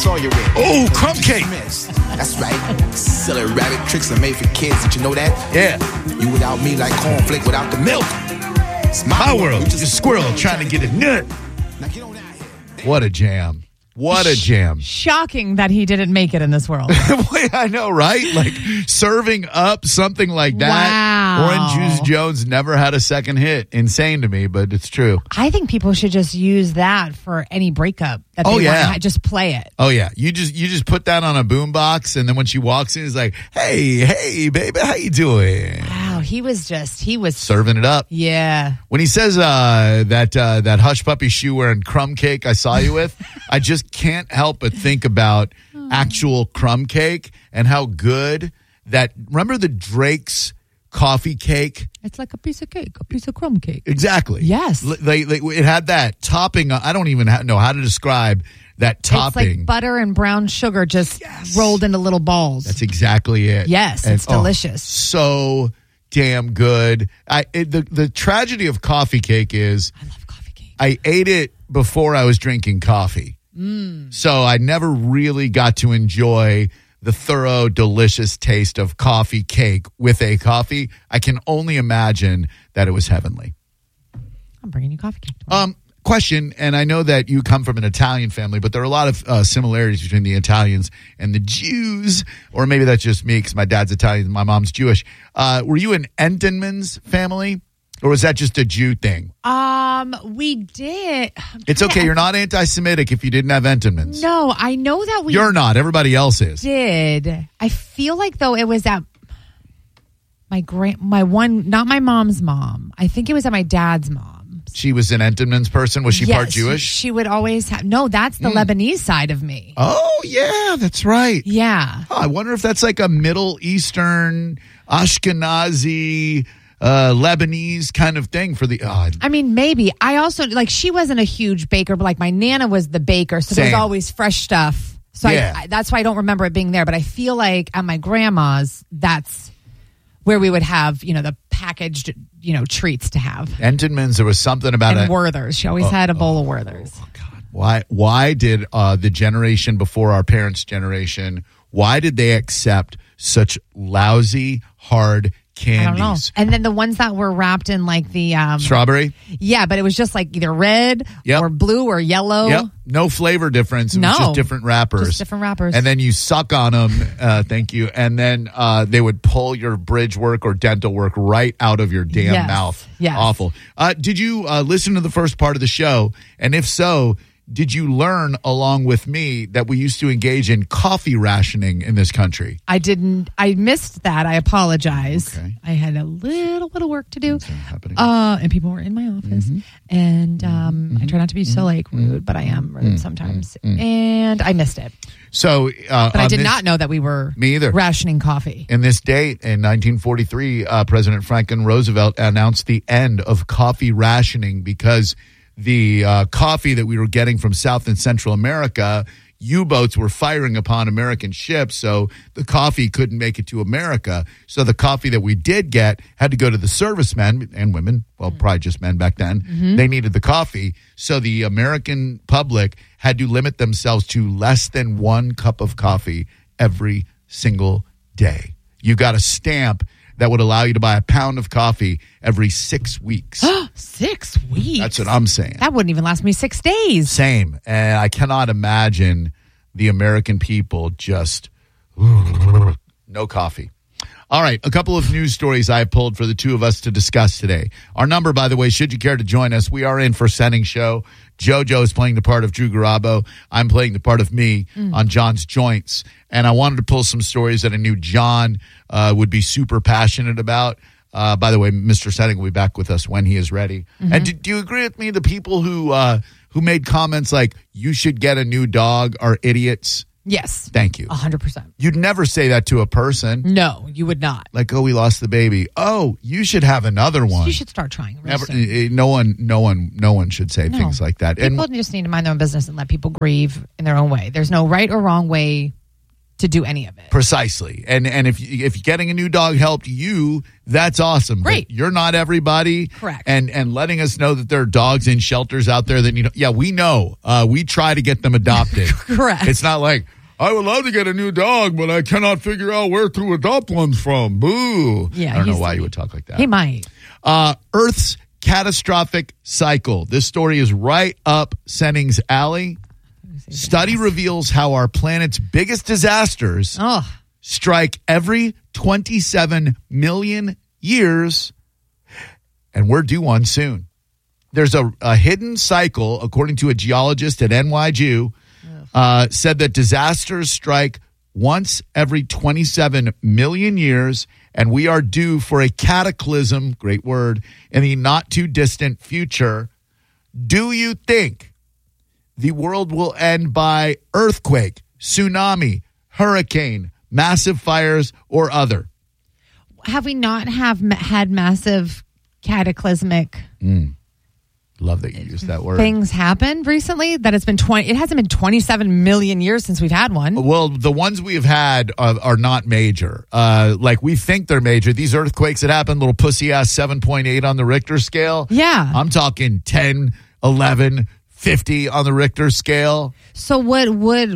saw you with. Oh, crumb cake. That's right. Silly rabbit tricks are made for kids. Did you know that? Yeah. You without me like cornflake without the milk. It's My world. Just a squirrel trying to get a nut. Now get on out here. What a jam. What a jam. Shocking that he didn't make it in this world. I know, right? Like serving up something like that. Wow. Orange Juice Jones never had a second hit. Insane to me, but it's true. I think people should just use that for any breakup that they want. Just play it. Oh yeah, you just put that on a boombox, and then when she walks in, it's like, hey, baby, how you doing? Wow, he was serving it up. Yeah. When he says that hush puppy shoe wearing crumb cake I saw you with, I just can't help but think about actual crumb cake and how good that. Remember the Drake's coffee cake? It's like a piece of cake, a piece of crumb cake. Exactly. Yes. It had that topping. I don't even know how to describe that topping. It's like butter and brown sugar just rolled into little balls. That's exactly it. Yes, it's delicious. So damn good. The tragedy of coffee cake is I love coffee cake. I ate it before I was drinking coffee. So I never really got to enjoy the thorough, delicious taste of coffee cake with a coffee. I can only imagine that it was heavenly. I'm bringing you coffee cake tomorrow. Question, and I know that you come from an Italian family, but there are a lot of similarities between the Italians and the Jews, or maybe that's just me because my dad's Italian and my mom's Jewish. Were you an Entenmann's family, or was that just a Jew thing? We did. It's okay. You're not anti-Semitic if you didn't have Entenmann's. No, I know that we You're not. Everybody else is. did. I feel like, though, it was at not my mom's mom. I think it was at my dad's mom. She was an Entenmann's person? Was she part Jewish? She would always have. No, that's the Lebanese side of me. Oh, yeah, that's right. Yeah. Oh, I wonder if that's like a Middle Eastern, Ashkenazi, Lebanese kind of thing for the. I mean, maybe. I also, she wasn't a huge baker, but my Nana was the baker, so there was always fresh stuff. So that's why I don't remember it being there. But I feel like at my grandma's, that's where we would have, the packaged, treats to have. Entenmann's, there was something about and Werther's. She always had a bowl of Werther's. Oh, God. Why did the generation before our parents' generation, why did they accept such lousy, hard candies? I don't know. And then the ones that were wrapped in the strawberry? Yeah, but it was just either red or blue or yellow. Yep. No flavor difference. It was just different wrappers. Just different wrappers. And then you suck on them. Thank you. And then they would pull your bridge work or dental work right out of your damn mouth. Yes. Awful. Did you listen to the first part of the show? And if so, did you learn along with me that we used to engage in coffee rationing in this country? I didn't. I missed that. I apologize. Okay. I had a little bit of work to do. And people were in my office. And I try not to be so rude, but I am rude sometimes. And I missed it. So, but I did not know that we were rationing coffee. In this date, in 1943, President Franklin Roosevelt announced the end of coffee rationing because the coffee that we were getting from South and Central America, U-boats were firing upon American ships, so the coffee couldn't make it to America. So the coffee that we did get had to go to the servicemen and women, well, probably just men back then. They needed the coffee, so the American public had to limit themselves to less than 1 cup of coffee every single day. You got a stamp that would allow you to buy a pound of coffee every 6 weeks. 6 weeks? That's what I'm saying. That wouldn't even last me 6 days. Same. And I cannot imagine the American people just no coffee. All right, a couple of news stories I pulled for the two of us to discuss today. Our number, by the way, should you care to join us, we are in for Senning's show. JoJo is playing the part of Drew Garabo. I'm playing the part of me on John's Joints. And I wanted to pull some stories that I knew John would be super passionate about. By the way, Mr. Senning will be back with us when he is ready. And do you agree with me? The people who made comments like, you should get a new dog are idiots? Yes. Thank you. 100%. You'd never say that to a person. No, you would not. Like, oh, we lost the baby. Oh, you should have another one. You should start trying. Never. No one should say things like that. People just need to mind their own business and let people grieve in their own way. There's no right or wrong way to do any of it. Precisely. And if you're getting a new dog helped you, that's awesome. Great. But you're not everybody. Correct. And letting us know that there are dogs in shelters out there that we know. We try to get them adopted. Correct. It's not like, I would love to get a new dog, but I cannot figure out where to adopt one from. Boo. Yeah, I don't know why you would talk like that. He might. Earth's catastrophic cycle. This story is right up Senning's alley. Study reveals how our planet's biggest disasters strike every 27 million years, and we're due one soon. There's a hidden cycle, according to a geologist at NYU, said that disasters strike once every 27 million years, and we are due for a cataclysm, great word, in the not-too-distant future. Do you think the world will end by earthquake, tsunami, hurricane, massive fires, or other? Have we not had massive cataclysmic Love that you used that word. things happen recently? That it's been it hasn't been 27 million years since we've had one. Well, the ones we have had are not major. Like we think they're major. These earthquakes that happened, little pussy ass 7.8 on the Richter scale. Yeah. I'm talking 10, 11, 50 on the Richter scale. So what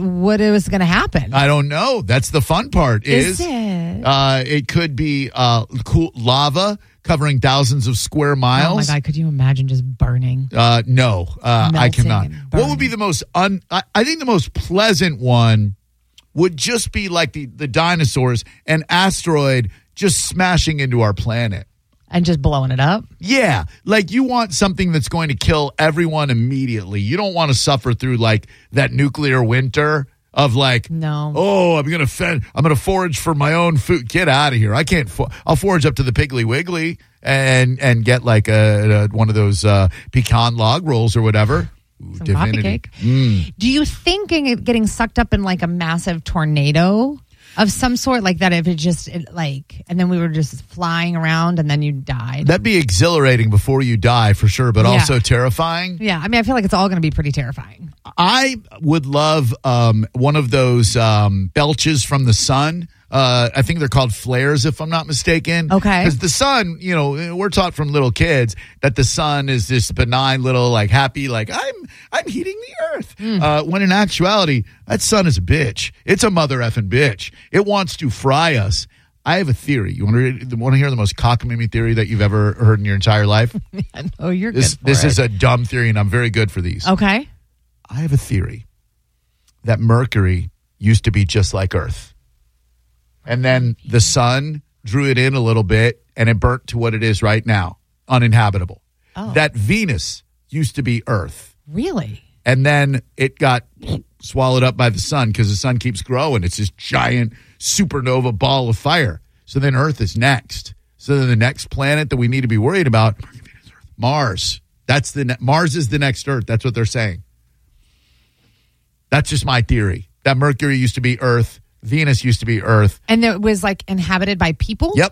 is going to happen? I don't know. That's the fun part. Is it? It could be cool lava covering thousands of square miles. Oh my God! Could you imagine just burning? No, I cannot. and What burning. would be the most I think the most pleasant one would just be like the dinosaurs, an asteroid just smashing into our planet. And just blowing it up? Yeah. Like you want something that's going to kill everyone immediately. You don't want to suffer through like that nuclear winter of like, No. Oh, I'm going to forage for my own food. Get out of here. I can't. I'll forage up to the Piggly Wiggly and get like one of those pecan log rolls or whatever. Some coffee cake. Do you think getting sucked up in like a massive tornado of some sort, like that, if and then we were just flying around and then you died? That'd be exhilarating before you die for sure, but also terrifying. Yeah, I mean, I feel like it's all going to be pretty terrifying. I would love one of those belches from the sun. I think they're called flares, if I'm not mistaken. Okay. Because the sun, we're taught from little kids that the sun is this benign little, like, happy, like, I'm heating the earth. When in actuality, that sun is a bitch. It's a mother effing bitch. It wants to fry us. I have a theory. You want to hear the most cockamamie theory that you've ever heard in your entire life? Oh, you're good for This it. is a dumb theory, and I'm very good for these. Okay. I have a theory that Mercury used to be just like Earth. And then the sun drew it in a little bit, and it burnt to what it is right now, uninhabitable. Oh. That Venus used to be Earth. Really? And then it got swallowed up by the sun because the sun keeps growing. It's this giant supernova ball of fire. So then Earth is next. So then the next planet that we need to be worried about, Mars. Mars is the next Earth. That's what they're saying. That's just my theory. That Mercury used to be Earth. Venus used to be Earth. And it was like inhabited by people? Yep.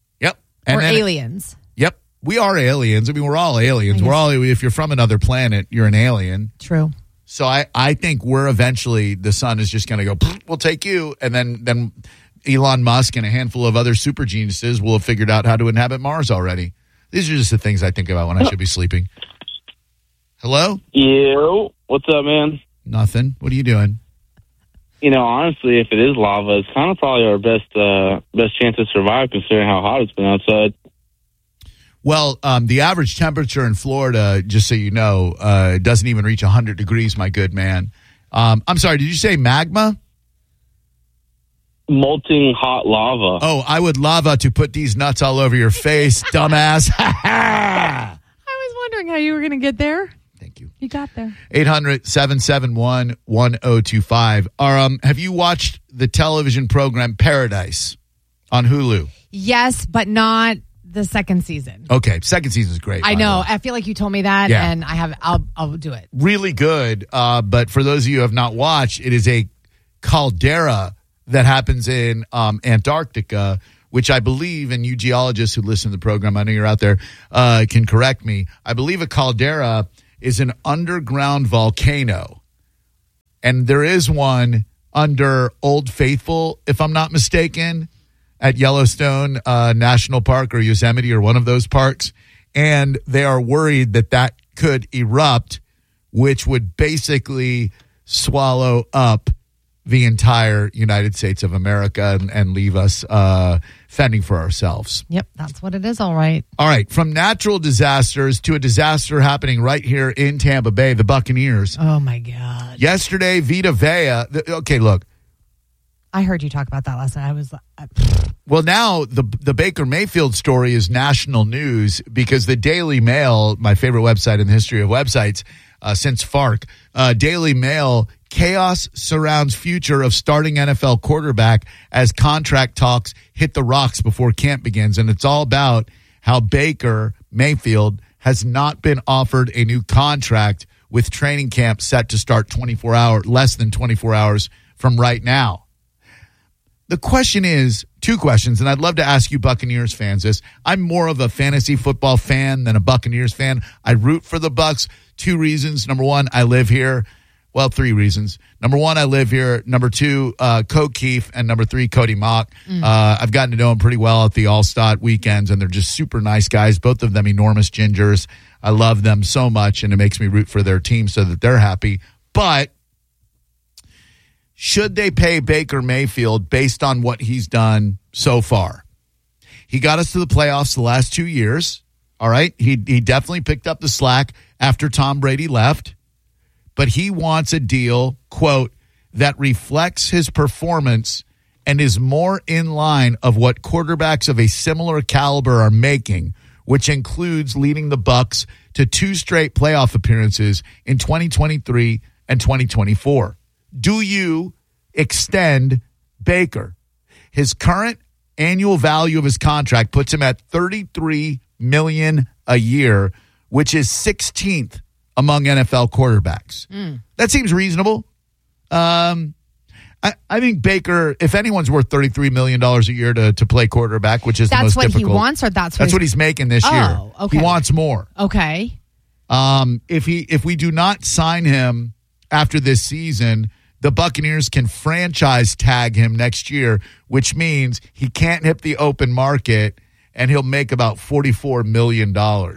Or aliens? Yep. We are aliens. I mean, we're all aliens. If you're from another planet, you're an alien. True. So I think the sun is just going to go, we'll take you. And then Elon Musk and a handful of other super geniuses will have figured out how to inhabit Mars already. These are just the things I think about when I should be sleeping. Hello? Yo, what's up, man? Nothing. What are you doing? Honestly, if it is lava, it's kind of probably our best chance to survive, considering how hot it's been outside. Well, the average temperature in Florida, just so you know, doesn't even reach 100 degrees, my good man. I'm sorry, did you say magma? Molting hot lava. Oh, I would lava to put these nuts all over your face, dumbass. I was wondering how you were going to get there. Thank you. You got there. 800-771-1025. Have you watched the television program Paradise on Hulu? Yes, but not the second season. Okay, second season is great. I know. I feel like you told me that, and I'll do it. Really good. But for those of you who have not watched, it is a caldera that happens in Antarctica, which I believe, and you geologists who listen to the program, I know you're out there, can correct me. I believe a caldera is an underground volcano. And there is one under Old Faithful, if I'm not mistaken, at Yellowstone National Park or Yosemite or one of those parks. And they are worried that could erupt, which would basically swallow up the entire United States of America and leave us fending for ourselves. Yep, that's what it is, all right. All right, from natural disasters to a disaster happening right here in Tampa Bay, the Buccaneers. Oh, my God. Yesterday, Vita Vea. Okay, look. I heard you talk about that last night. I was Well, now the Baker Mayfield story is national news because the Daily Mail, my favorite website in the history of websites since FARC, Daily Mail, chaos surrounds future of starting NFL quarterback as contract talks hit the rocks before camp begins. And it's all about how Baker Mayfield has not been offered a new contract with training camp set to start less than 24 hours from right now. The question is, two questions, and I'd love to ask you Buccaneers fans this. I'm more of a fantasy football fan than a Buccaneers fan. I root for the Bucs. 2 reasons. Number 1, I live here. Well, 3 reasons. Number 1, I live here. Number 2, Coach Keefe. And number 3, Cody Mock. I've gotten to know them pretty well at the All-Star weekends, and they're just super nice guys. Both of them enormous gingers. I love them so much, and it makes me root for their team so that they're happy. But should they pay Baker Mayfield based on what he's done so far? He got us to the playoffs the last 2 years. All right. He definitely picked up the slack after Tom Brady left. But he wants a deal, quote, that reflects his performance and is more in line of what quarterbacks of a similar caliber are making, which includes leading the Bucs to 2 straight playoff appearances in 2023 and 2024. Do you extend Baker? His current annual value of his contract puts him at $33 million a year, which is 16th among NFL quarterbacks. That seems reasonable. I think Baker, if anyone's worth $33 million a year to play quarterback, which is the most difficult. That's what he wants, or that's what he's making this year. Okay. He wants more. Okay. If we do not sign him after this season, the Buccaneers can franchise tag him next year, which means he can't hit the open market, and he'll make about $44 million.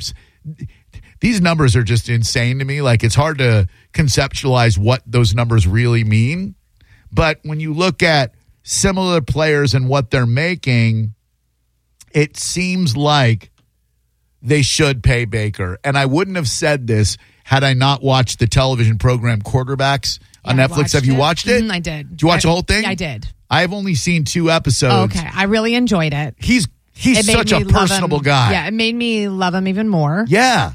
These numbers are just insane to me. Like, it's hard to conceptualize what those numbers really mean. But when you look at similar players and what they're making, it seems like they should pay Baker. And I wouldn't have said this had I not watched the television program Quarterbacks on Netflix. Have you watched it? I did. Did you watch the whole thing? I did. I've only seen 2 episodes. Okay. I really enjoyed it. He's such a personable guy. Yeah, it made me love him even more. Yeah.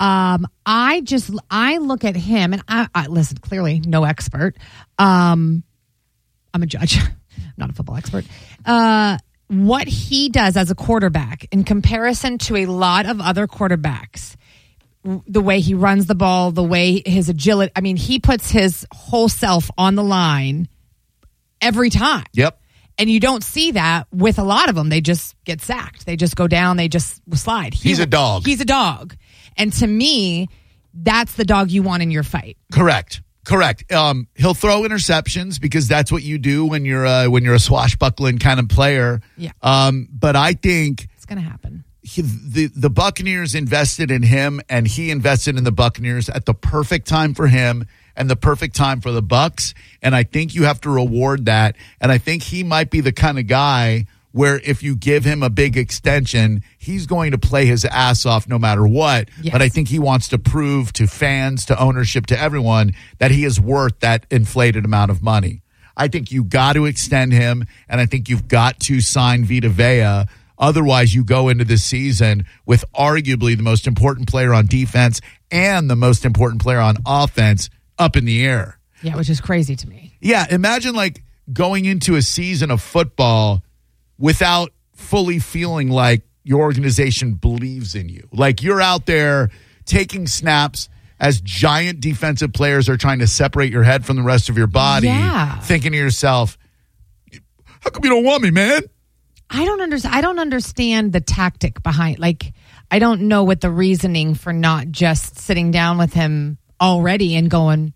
I look at him, and I listen, clearly no expert. I'm a judge, not a football expert. What he does as a quarterback in comparison to a lot of other quarterbacks, the way he runs the ball, the way his agility, I mean, he puts his whole self on the line every time. Yep. And you don't see that with a lot of them. They just get sacked. They just go down. They just slide. He's a dog. He's a dog. And to me, that's the dog you want in your fight. Correct. He'll throw interceptions because that's what you do when you're a swashbuckling kind of player. Yeah. But I think it's going to happen. The Buccaneers invested in him, and he invested in the Buccaneers at the perfect time for him and the perfect time for the Bucs. And I think you have to reward that. And I think he might be the kind of guy where if you give him a big extension, he's going to play his ass off no matter what. Yes. But I think he wants to prove to fans, to ownership, to everyone that he is worth that inflated amount of money. I think you got to extend him, and I think you've got to sign Vita Vea. Otherwise, you go into this season with arguably the most important player on defense and the most important player on offense up in the air. Yeah, which is crazy to me. Yeah, imagine like going into a season of football without fully feeling like your organization believes in you. Like you're out there taking snaps as giant defensive players are trying to separate your head from the rest of your body, thinking to yourself, how come you don't want me, man? I don't understand the tactic behind, like, I don't know what the reasoning for not just sitting down with him already and going,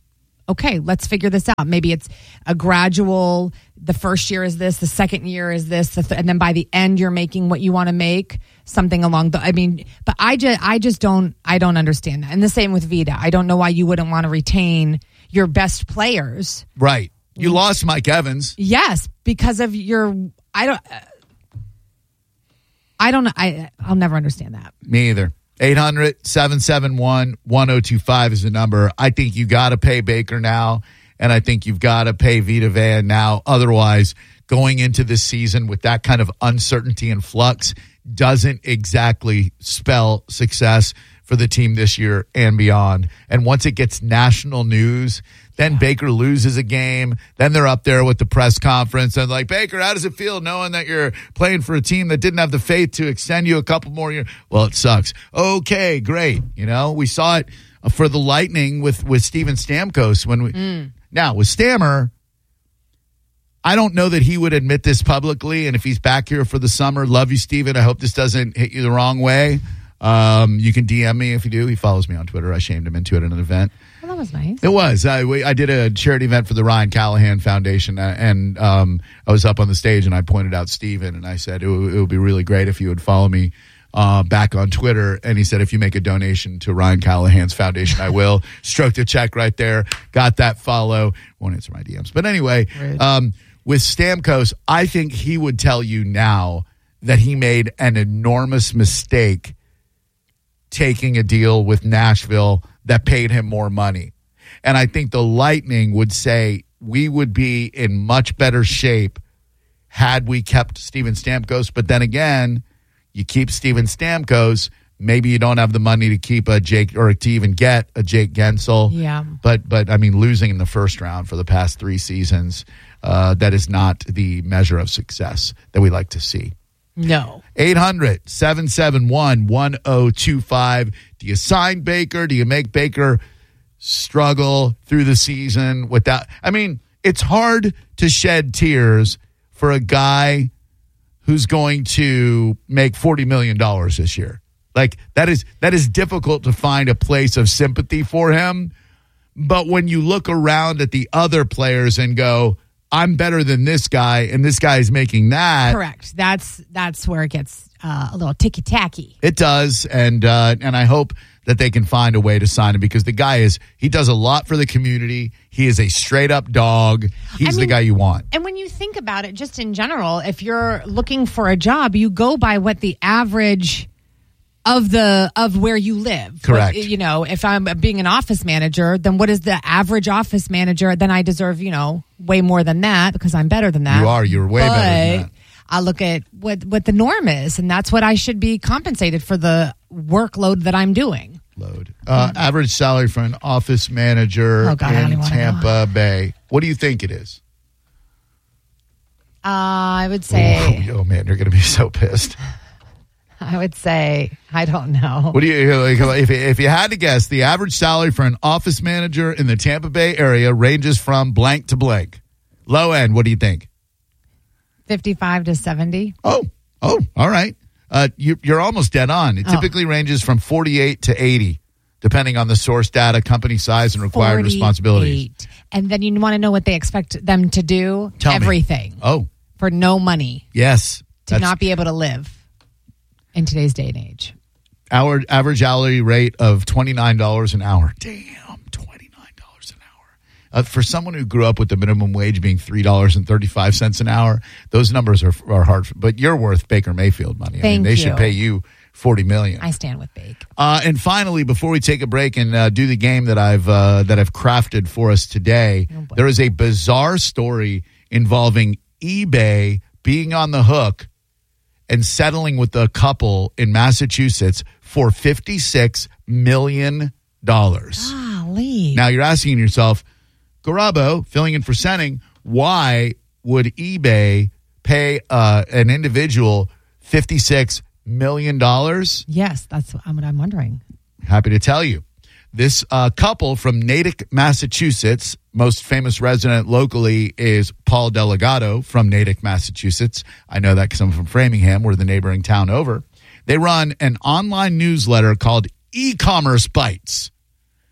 okay, let's figure this out. Maybe it's a gradual, the first year is this, the second year is this, and then by the end you're making what you want to make, something along the, but I don't understand that. And the same with Vida. I don't know why you wouldn't want to retain your best players. Right. You lost Mike Evans. Yes, because of I'll never understand that. Me either. 800-771-1025 is the number. I think you got to pay Baker now, and I think you've got to pay Vita Van now. Otherwise, going into this season with that kind of uncertainty and flux doesn't exactly spell success for the team this year and beyond. And once it gets national news, then Baker loses a game. Then they're up there with the press conference and like, Baker, how does it feel knowing that you're playing for a team that didn't have the faith to extend you a couple more years? Well, it sucks. Okay, great. We saw it for the Lightning with Steven Stamkos. Now, with Stammer, I don't know that he would admit this publicly. And if he's back here for the summer, love you, Steven. I hope this doesn't hit you the wrong way. You can DM me if you do. He follows me on Twitter. I shamed him into it at an event. Well, that was nice. It was. I did a charity event for the Ryan Callahan Foundation, and I was up on the stage, and I pointed out Steven, and I said, it would be really great if you would follow me back on Twitter. And he said, if you make a donation to Ryan Callahan's foundation, I will. Stroked a check right there. Got that follow. Won't answer my DMs. But anyway, with Stamkos, I think he would tell you now that he made an enormous mistake taking a deal with Nashville that paid him more money. And I think the Lightning would say we would be in much better shape had we kept Steven Stamkos. But then again, you keep Steven Stamkos, maybe you don't have the money to keep a Jake or to even get a Jake Gensel. Yeah. But losing in the first round for the past 3 seasons, that is not the measure of success that we like to see. No. 800-771-1025. Do you sign Baker? Do you make Baker struggle through the season without? It's hard to shed tears for a guy who's going to make $40 million this year. Like that is difficult to find a place of sympathy for him. But when you look around at the other players and go, I'm better than this guy, and this guy is making that. Correct. That's where it gets a little ticky-tacky. It does, and I hope that they can find a way to sign him because the guy he does a lot for the community. He is a straight-up dog. He's the guy you want. And when you think about it, just in general, if you're looking for a job, you go by what the average of where you live. Correct. If I'm being an office manager, then what is the average office manager? Then I deserve, way more than that because I'm better than that. You are. You're way better than that. I look at what the norm is, and that's what I should be compensated for the workload that I'm doing. Average salary for an office manager in Tampa Bay. What do you think it is? I would say. Oh man, you're going to be so pissed. I would say, I don't know. What do you if you had to guess, the average salary for an office manager in the Tampa Bay area ranges from blank to blank. Low end, what do you think? 55 to 70. Oh, all right. You're almost dead on. It typically ranges from 48 to 80, depending on the source data, company size, and required responsibilities. And then you want to know what they expect them to do? Tell everything. Me. Oh. For no money. Yes. To not be able to live in today's day and age. Our average hourly rate of $29 an hour. Damn, $29 an hour. For someone who grew up with the minimum wage being $3.35 an hour, those numbers are hard. But you're worth Baker Mayfield money. They should pay you $40 million. I stand with Bake. And finally, before we take a break and do the game that I've crafted for us today, there is a bizarre story involving eBay being on the hook and settling with a couple in Massachusetts for $56 million. Golly. Now you're asking yourself, Garabo, filling in for Senning, why would eBay pay an individual $56 million? Yes, that's what I'm wondering. Happy to tell you. This couple from Natick, Massachusetts, most famous resident locally is Paul Delgado from Natick, Massachusetts. I know that because I'm from Framingham. We're the neighboring town over. They run an online newsletter called E-Commerce Bites.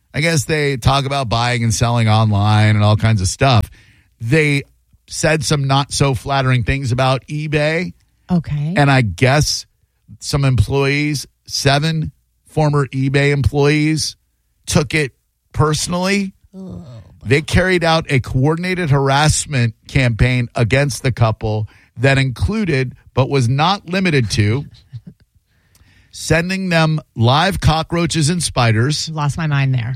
I guess they talk about buying and selling online and all kinds of stuff. They said some not so flattering things about eBay. Okay. And I guess some employees, 7 former eBay employees, took it personally. They carried out a coordinated harassment campaign against the couple that included, but was not limited to, sending them live cockroaches and spiders. Lost my mind there.